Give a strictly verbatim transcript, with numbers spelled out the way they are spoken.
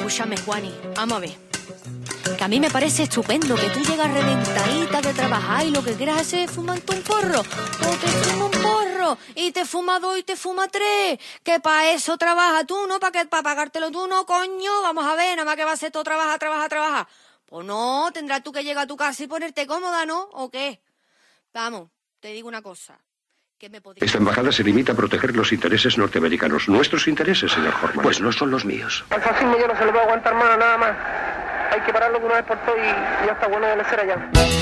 Escúchame, Juani, vamos a ver. Que a mí me parece estupendo que tú llegas reventadita de trabajar y lo que quieras hacer es fumarte un porro. O te fuma un porro y te fuma dos y te fuma tres. Que para eso trabajas tú, ¿no? Para que para pagártelo tú, ¿no, coño? Vamos a ver, nada más que va a ser todo trabajar, trabajar, trabajar. Pues no, tendrás tú que llegar a tu casa y ponerte cómoda, ¿no? ¿O qué? Vamos, te digo una cosa. Que me podría... Esta embajada se limita a proteger los intereses norteamericanos. ¿Nuestros intereses, señor Horman? Pues no son los míos. Al fascismo yo no se lo voy a aguantar más, nada más. Hay que pararlo de una vez por todas y ya está bueno de lecer allá.